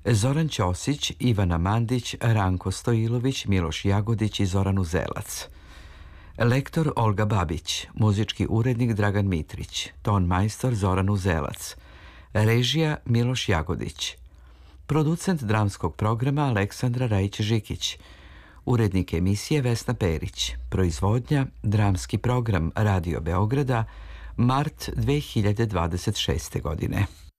Zoran Ćosić, Ivana Mandić, Ranko Stojilović, Miloš Jagodić i Zoran Uzelac. Lektor Olga Babić, muzički urednik Dragan Mitrić, ton majstor Zoran Uzelac, režija Miloš Jagodić, producent dramskog programa Aleksandra Rajić-Žikić, urednik emisije Vesna Perić, proizvodnja dramski program Radio Beograda, mart 2026. godine.